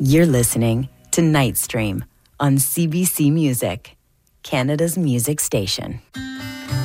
You're listening to Night Stream on CBC Music, Canada's music station.